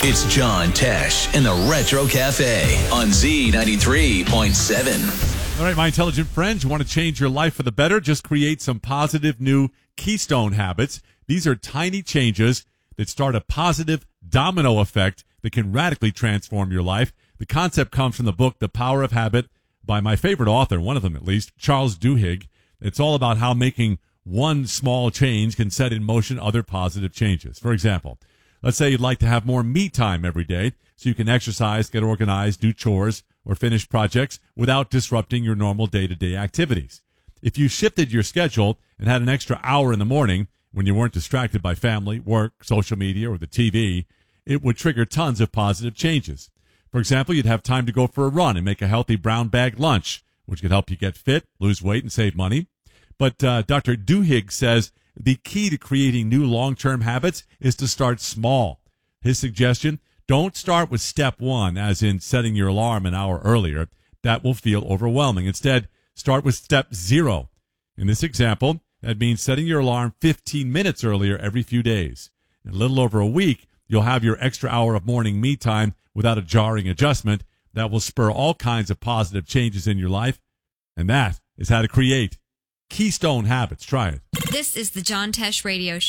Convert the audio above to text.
It's John Tesh in the Retro Cafe on Z93.7. All right, my intelligent friends, you want to change your life for the better? Just create some positive new keystone habits. These are tiny changes that start a positive domino effect that can radically transform your life. The concept comes from the book, The Power of Habit, by my favorite author, one of them at least, Charles Duhigg. It's all about how making one small change can set in motion other positive changes. For example, let's say you'd like to have more me time every day so you can exercise, get organized, do chores, or finish projects without disrupting your normal day-to-day activities. If you shifted your schedule and had an extra hour in the morning when you weren't distracted by family, work, social media, or the TV, it would trigger tons of positive changes. For example, you'd have time to go for a run and make a healthy brown bag lunch, which could help you get fit, lose weight, and save money. But Dr. Duhigg says the key to creating new long-term habits is to start small. His suggestion, don't start with step one, as in setting your alarm an hour earlier. That will feel overwhelming. Instead, start with step 0. In this example, that means setting your alarm 15 minutes earlier every few days. In a little over a week, you'll have your extra hour of morning me time without a jarring adjustment that will spur all kinds of positive changes in your life. And that is how to create keystone habits. Try it. This is the John Tesh Radio Show.